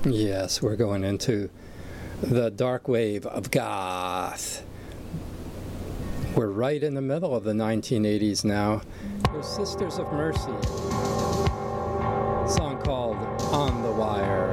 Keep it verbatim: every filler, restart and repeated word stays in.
Yes, we're going into the dark wave of goth. We're right in the middle of the nineteen eighties now. Here's Sisters of Mercy, a song called On the Wire.